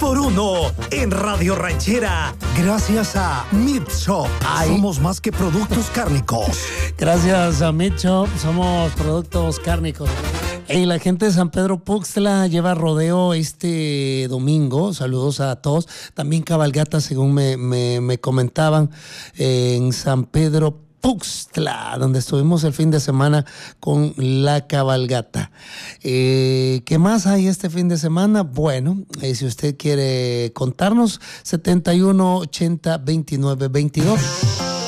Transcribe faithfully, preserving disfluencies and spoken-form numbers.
por uno en Radio Ranchera. Gracias a Meat Shop. Ay. Somos más que productos cárnicos. Gracias a Meat Shop, somos productos cárnicos. Hey, la gente de San Pedro Puxtla lleva rodeo este domingo. Saludos a todos. También cabalgata, según me, me, me comentaban, eh, en San Pedro Puxtla, donde estuvimos el fin de semana con la cabalgata. Eh, ¿Qué más hay este fin de semana? Bueno, eh, si usted quiere contarnos, setenta y uno ochenta veintinueve veintidós.